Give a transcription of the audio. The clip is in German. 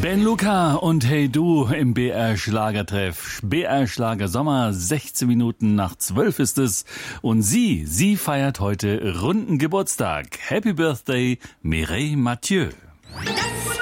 Ben Luca und Hey Du im BR Schlagertreff. BR Schlager Sommer, 16 Minuten nach 12 ist es. Und sie feiert heute runden Geburtstag. Happy Birthday, Mireille Mathieu.